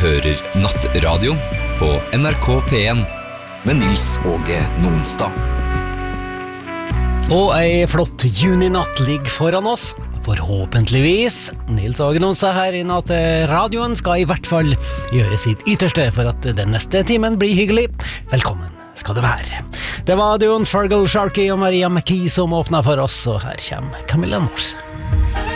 hører Nattradio på NRK P1 med Nils Åge Nonstad. Og ei flott juninatt ligger foran oss, forhåpentligvis. Nils Åge Nonstad her i Nattradioen skal i hvert fall gjøre sitt ytterste for at den neste timen blir hyggelig. Velkommen skal du være. Det var duoen Fergal Sharkey og Maria McKee som åpnet for oss, og her kommer Camilla Norse.